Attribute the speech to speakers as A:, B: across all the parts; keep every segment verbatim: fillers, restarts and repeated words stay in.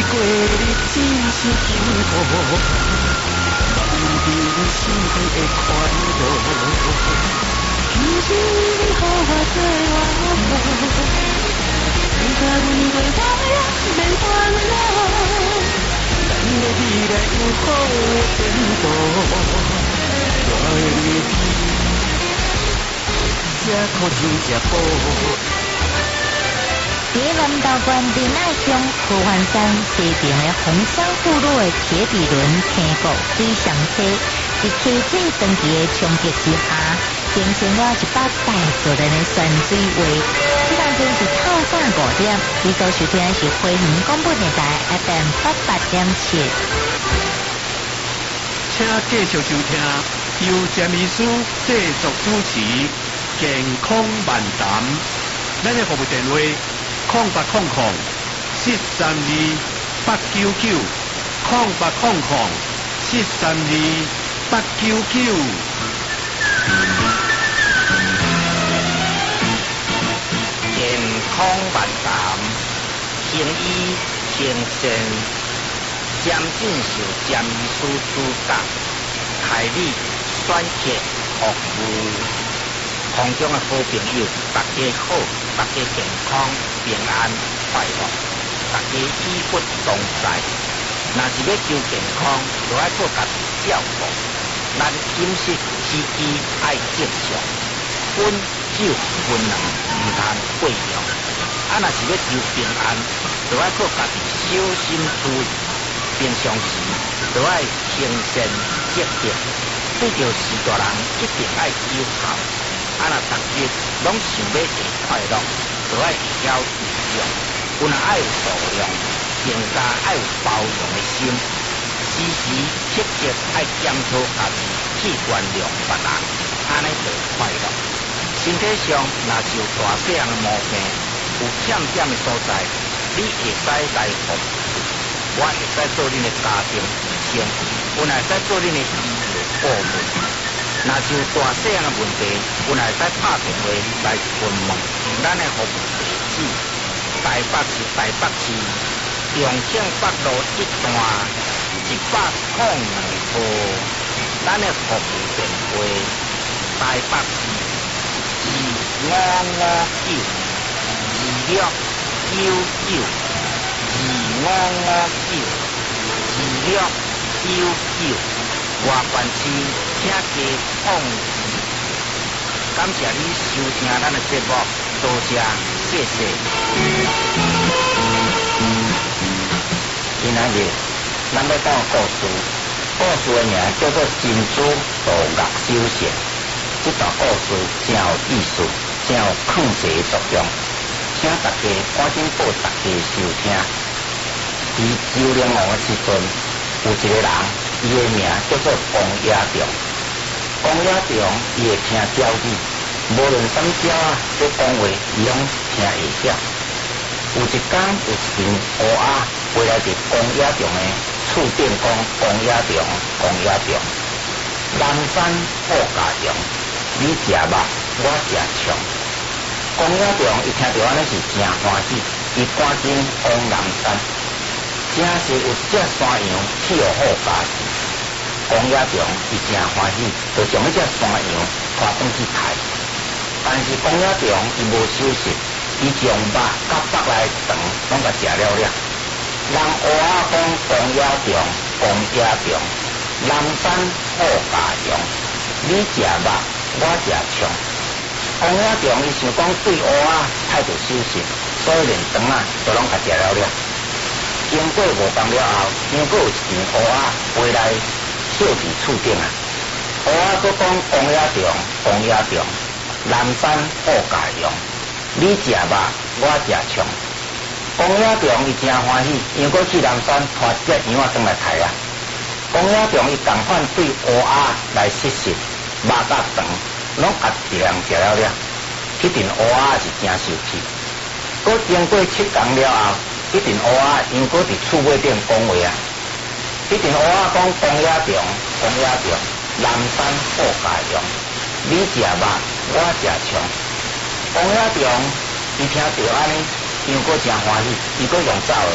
A: 过日真是幸福，为你心底的快乐。其实你予我做我无，你甲阮过我免烦恼，咱的未来有好的前途。我的日子才可真正好。
B: 在南投县仁爱乡河湾山西边的红香护路的铁皮轮天国水上车，在溪水长期的冲击之下，形成了一百大自然的泉水位。这当中是透早五点，你所收听的是花莲广播电台 F M 八八点七。
C: 请继续收听由詹医师制作主持《健康漫谈》，咱的服务电话。空八空空四三二八九九，空八空空四三二八九九。
D: 健康漫谈，行医行善，占进受占医师主导，开立选择服务。空中的好朋友，大家好，大家健康平安快乐，大家医不同在。若是要求健康，就要做家己照顾。咱饮食起居爱正常，薰酒薰人唔通过量。啊，若是要求平安，就要做家己小心注意。平常时就要行善积德，对着士大人一定爱友好。啊！若逐日拢想要下快乐，就爱会晓体谅，有若爱有度量，更加爱有包容的心，时时刻刻爱检讨家己，去原谅别人，安尼就快乐。身体上若是有大细样的毛病，有欠点的所在，你会使来服务，我会使做恁的家庭医生，我会使做恁的医疗顾问。若是有大细样的问题，阮会使打电话来询问咱的服务地址：台北市台北市重庆北路一段一百零二号。咱的服务电话：台北市二五五九二六九九二五五九二六九九。外县市请加控制。感谢你收听咱的节目，多谢，谢谢。今仔日咱要讲故事，故事的名叫做《珍珠度乐修行》。这段故事真有意思，真有劝世的作用，请大家赶紧报大家收听。伫周灵王的时阵，有一个人。伊的名叫做公野中，公野中伊会听鸟语，无论什么鸟啊在讲话，伊拢听会晓。有一天，有一群乌鸦飞来伫公野中的厝顶讲：公野中，公野中，南山好家中，你食肉，我食葱。公野中伊听到安尼是真欢喜，伊赶紧往南山。正是有只山羊去互好家事，公野中伊真欢喜，就将迄只山羊拖转去杀。但是公野中伊无收拾，伊将肉甲腹内肠拢甲食了了。人乌鸦讲公野中，公野中，南山好家中，你食肉，我食葱。公野中伊想讲对乌鸦态度收拾，所以连肠啊都拢甲食了了。经过五天了后，又阁有一群乌鸦飞来歇伫厝顶啊。乌鸦阁讲：公野中，公野中，南山好家中，你食肉，我食葱。公野中伊真欢喜，又阁去南山拖只羊仔转来杀啊。公野中伊同款对乌鸦来试试，肉甲肠拢甲一人食了了。迄阵乌鸦是真生气。阁经过七天了后。迄阵乌鸦又搁伫厝尾顶讲话啊！迄阵乌鸦讲：公野中，公野中，南山好家中，你食肉，我食葱。公野中伊听到安尼，又搁真欢喜，伊搁用走呀。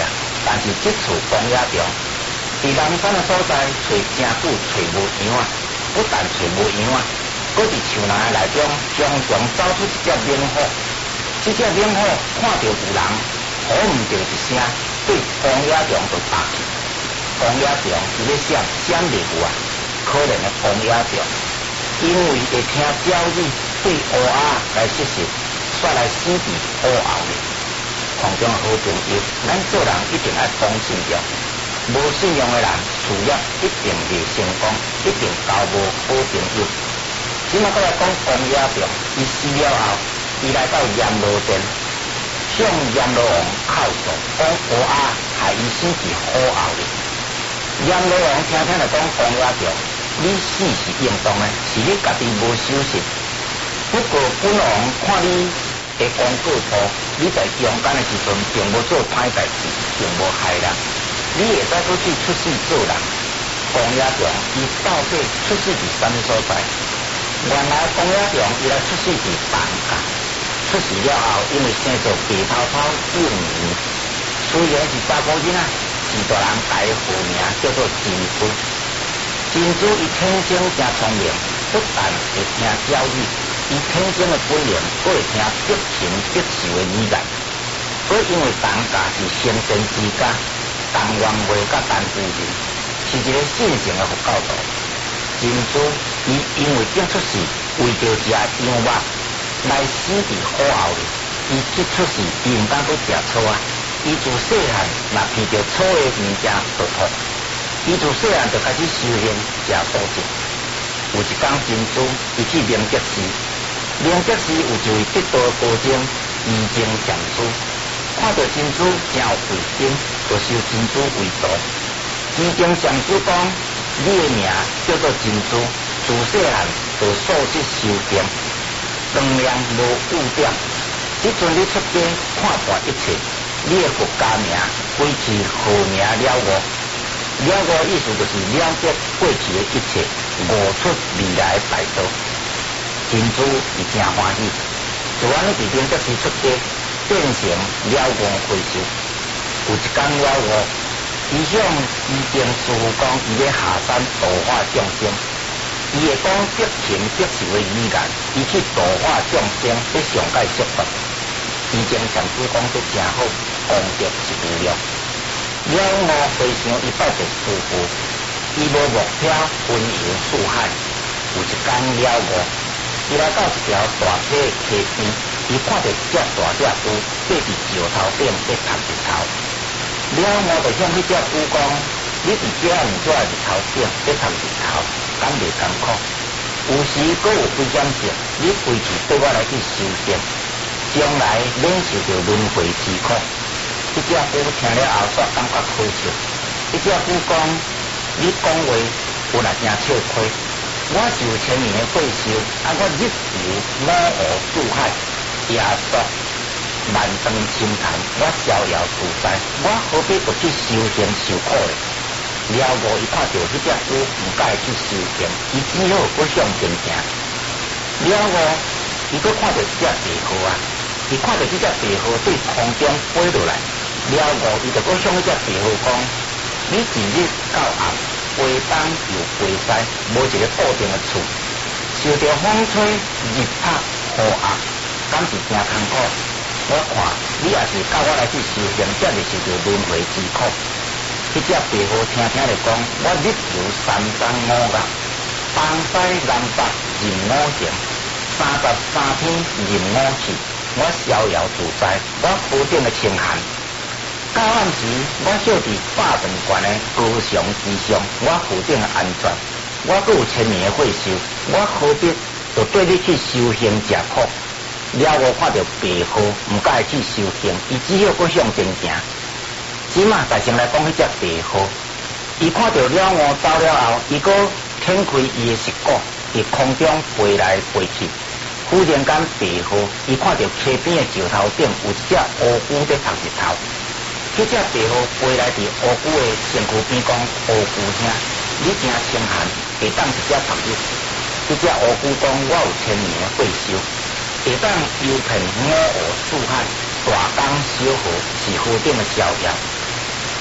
D: 但是这处公野中，伫南山的所在找真久找无样啊，不但找无样啊，搁伫树林内中常常走出一只猛虎。这只猛虎看到有人，吼唔着一声，对公野中就打去。公野中伊咧闪闪袂有啊，可怜的公野中，因为会听鸟语，对乌鸦来实实，煞来死伫虎后里。空中好朋友，咱做人一定要讲信用，无信用的人，事业一定袂成功，一定交无好朋友。即马过来讲公野中，伊死了后，伊来到阎罗殿，向阎罗王叩诉，讲乌鸦害伊死伫虎后里。阎罗王听听就讲公野中，你死是应当的，是你家己无守信。不过本王看你的功过簿，你在中间的时阵并无做歹代志，并无害人，你会使过去出世做人。公野中伊到底出世伫啥物所在？原来公野中伊来出世伫东家，出世了后，因为生做白头头幼年，虽然是查甫囡仔，是大人改号名叫做珍珠。珍珠伊天生真聪明，不但会听鸟语。伊天生的本领，佫会听得情得受的语言。佫因为东家是先天之家，东王爷甲陈夫人是一个信诚的佛教徒。珍珠伊因为正出世，为着食羊肉来死伫虎后里。伊一出世，伊毋敢佫食草啊。伊自细汉若闻着草的物件就吐。伊自细汉就开始修行食素食。有一天，珍珠伊去明德寺。明德寺有一位得道的高僧，义净上师，看到珍珠真有慧根，就收珍珠为徒。义净上师讲：你的名叫做珍珠，自细汉就素质修行，光亮无污点。即阵你出家看破一切，你的佛家名归去号名了悟。了悟意思就是了解过去的一切，悟出未来的大道。珍珠伊真欢喜，就安尼伫明德寺出家，变成了悟会修。有一天了悟，伊向义净师傅讲，伊要下山度化众生。伊会讲得情得受的语言，伊去度化众生，要上界释法。义净上师讲得真好，功德是无量。了悟会上伊拜着师傅，伊无目标，云游四海。有一天了悟。伊来到一条大溪的溪边，伊看到一只大只乌爬伫石头顶在晒日头。了悟就向迄只乌讲：你伫遮尔早日头顶在晒日头，敢袂艰苦？有时阁有危险性，你归去对我来去修行，将来免受着轮回之苦。迄只乌听了后，煞感觉可笑。迄只乌讲：你讲话有若真笑亏。我受千年的慧修，啊！我日游五湖四海，夜宿万丈深潭，我逍遥自在，我何必不去修行受苦呢？了悟伊看到迄只乌唔该去修行，伊只好搁向前行。了悟伊搁看到一只白鹤啊，伊看到这只白鹤对空中飞落来，了悟伊就搁向迄只白鹤讲：你自日到暗。飞东又飞西，无一个固定的厝，受着风吹日晒雨压，敢是真艰苦。我看你也是教我来去修行，才会受着轮回之苦。迄只白鹤听听就讲：我日游三山五岳，东西南北任我行，三十三天任我去，我逍遥自在，我何等的清闲。到暗时，我坐伫百丈悬的高墙之上，我何等的安全。我阁有千年的慧修，我何必就对你去修行吃苦？了悟看到白鹤唔敢去修行，伊只好阁向前行。即马大先来讲迄只白鹤，伊看到了悟走了后，伊阁掀开伊的舌骨，伫空中飞来飞去。忽然间，白鹤伊看到溪边的石头顶有一只乌龟在晒日头。迄只白鹤飞来伫乌龟的身躯边讲：乌龟兄，你真清闲，会当一只晒日。迄只乌龟讲：我有千年的慧修，会当游遍五湖四海，大江小河是何等的逍遥。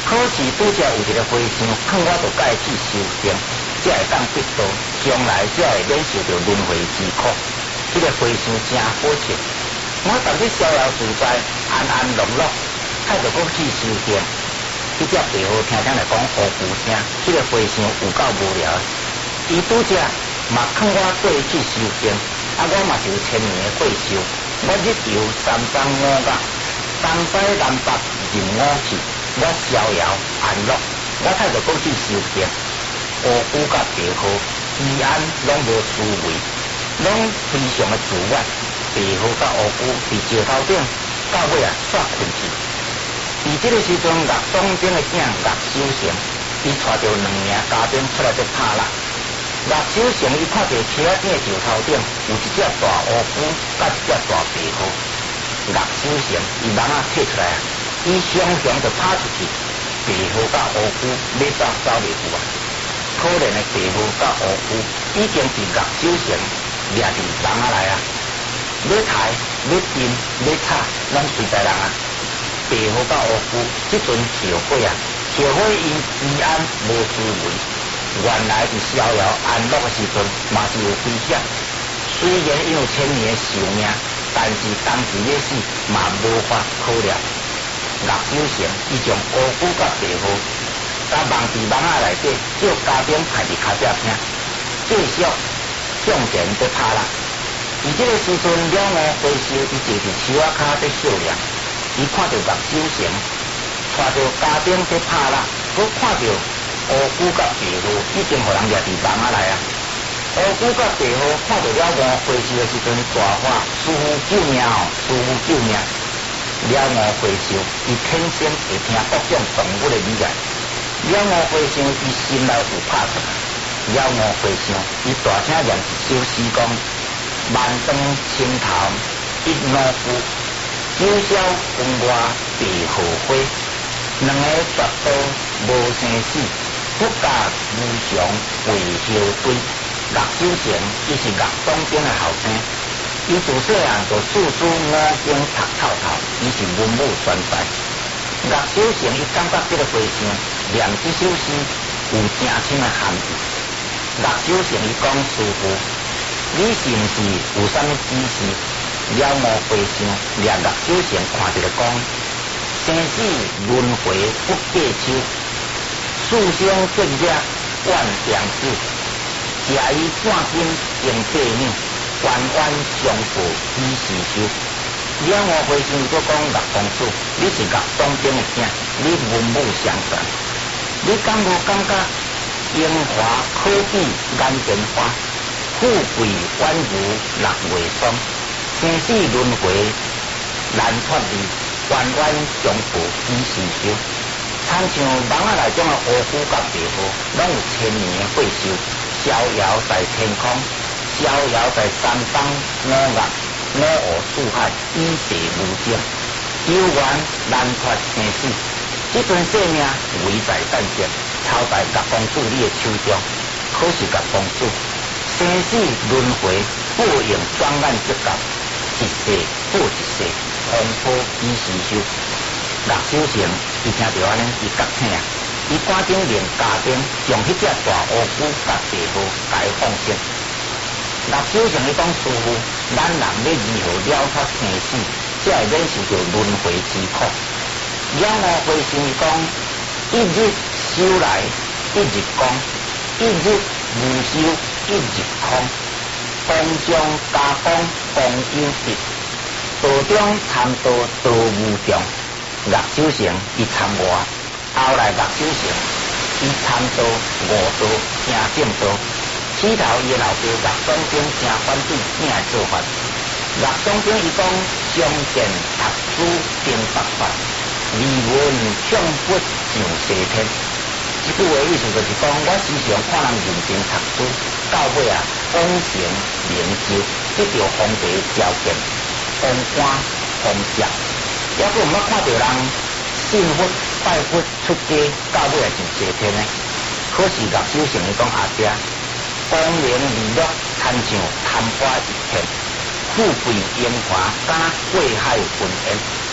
D: 可是拄则有一个和尚，劝我着该去修行，才会当得道，将来才会免受着轮回之苦。这个和尚真好笑，我当日逍遥自在，安安乐乐，还着搁去修行。这只白虎听听来讲好古声，这个和尚有够无聊。伊拄则嘛劝我过去修行，啊，我嘛是有千年的过修，我日游三山五岳，东西南北任我去。我逍遥安乐，我太着过去修行。乌龟甲白虎治安拢无思维，拢非常的自愿。白虎甲乌龟伫石头顶，到尾啊煞困去。伫这个时阵，岳东边的囝岳守成，伊带着两名家丁出来做拍蜡。岳守成伊看到溪仔顶的石头顶有一只大乌龟，甲一只大白虎。岳守成伊人啊摕出来啊。伊常常就拍出去，白虎甲乌龟要走走袂赴啊！可怜的白虎甲乌龟已经伫岳守成掠伫人啊来啊！要抬、要钉、要插，拢随在人啊！白虎甲乌龟即阵后悔啊！后悔因治安无思维，原来伫逍遥安乐的时阵嘛是有危险。虽然因有千年的寿命，但是当时要死嘛无法可料。岳守成伊将乌龟甲白虎，甲蒙伫网仔内底，叫家丁派伫脚壁听，继续向前要拍啦。伫这个时阵，了五回首，伊坐伫树仔骹在笑脸，伊看到岳守成，带着家丁在拍啦，佮看到乌龟甲白虎已经互人掠伫网仔内啊。乌龟甲白虎看到了五回首的时阵，大喊：师父救命哦！师父救命！了五回首，伊天生会听各种动物的语言。了五回首，伊心内有拍算。了五回首，伊大声念一首诗讲：万灯青头一老夫，九霄云外白虎花。两个绝刀无生死，不甲无常为后堆。岳守成伊是岳东边的后生。伊自细汉就四书五经读透透，伊是文武全才。岳守成伊感觉这个和尚念这首诗有真深的含义。岳守成伊讲：师父，你是毋是有啥物指示？了无和尚掠岳守成看一个讲：生死轮回不计秋，世上正者万良子，食伊半斤经百两。弯弯相扶以时修，了五回首就讲岳公主，你是岳东边的囝，你文武双全，你敢无感觉荣华可比眼前花，富贵宛如六月霜，生死轮回难脱离，弯弯相扶以时修。参像网仔内种的乌龟甲白虎，拢有千年的过寿，逍遥在天空。逍遥在三方五岳，五湖四海，以地无争，有缘难脱生死。这阵生命危在旦夕，操在岳公主你的手中。可是岳公主，生死轮回，报应转眼即到，一世过一世，风波以时休。岳守成伊听到安尼，伊觉醒啊，伊赶紧令家丁将迄只大乌龟甲白虎甲伊放生。岳守成伊讲：师父，咱人要如何了脱生死，才会免受着轮回之苦？了五回首伊讲：一日修来一日光，一日无修一日空。空中加工功有值，道中参道道无中。岳守成伊参外，后来岳守成伊参道悟道行正道。起头伊的老爸岳东丁真反对囝的做法。岳东丁伊讲：相见读书经百法，离文向佛上西天。这句话意思就是讲，我时常看人认真读书，到尾啊功成名就，得到皇帝召见，封官封爵。抑佫毋捌看到人信佛拜佛出家，到尾啊上西天呢。可是岳守成伊讲阿爹。功名利禄，参像昙花一现；富贵荣华，敢过海云烟。了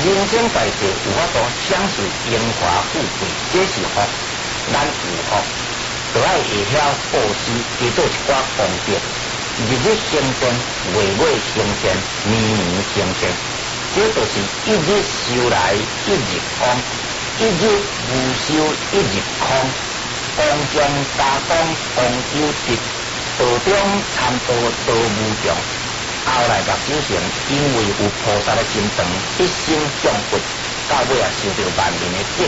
D: 人生在世有法度享受荣华富贵，这是福，咱有福，就爱会晓布施，去做一寡功德，日日行善，月月行善，年年行善，这就是一日修来一日空，一日无修一日空，公将大功公有德，道中参道道无穷。后来目睭成，因为有菩萨的心肠，一心向佛，到尾也受到万人的敬